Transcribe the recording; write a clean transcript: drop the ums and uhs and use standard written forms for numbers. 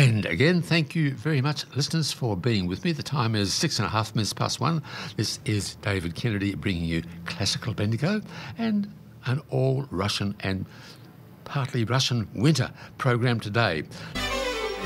And again, thank you very much, listeners, for being with me. The time is 1:06 This is David Kennedy bringing you Classical Bendigo and an all-Russian and partly Russian winter program today.